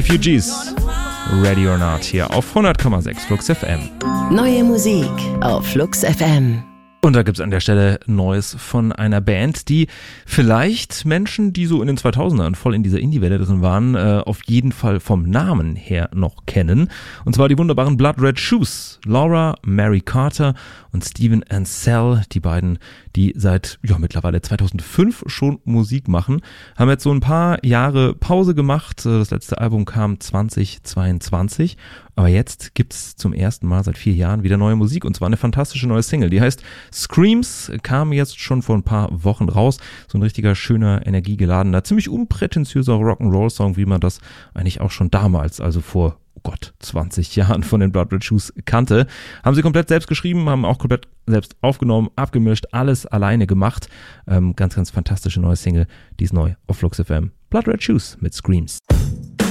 Refugees, Ready or Not, hier auf 100,6 Flux FM. Neue Musik auf Flux FM. Und da gibt es an der Stelle Neues von einer Band, die vielleicht Menschen, die so in den 2000ern voll in dieser Indie-Welle drin waren, auf jeden Fall vom Namen her noch kennen. Und zwar die wunderbaren Blood Red Shoes. Laura, Mary Carter und Steven Ansell, die beiden, die seit mittlerweile 2005 schon Musik machen, haben jetzt so ein paar Jahre Pause gemacht. Das letzte Album kam 2022. Aber jetzt gibt's zum ersten Mal seit 4 Jahren wieder neue Musik, und zwar eine fantastische neue Single. Die heißt Screams, kam jetzt schon vor ein paar Wochen raus. So ein richtiger, schöner, energiegeladener, ziemlich unprätentiöser Rock'n'Roll-Song, wie man das eigentlich auch schon damals, also vor 20 Jahren von den Blood Red Shoes kannte. Haben sie komplett selbst geschrieben, haben auch komplett selbst aufgenommen, abgemischt, alles alleine gemacht. Ganz, ganz fantastische neue Single, die ist neu auf Flux FM. Blood Red Shoes mit Screams.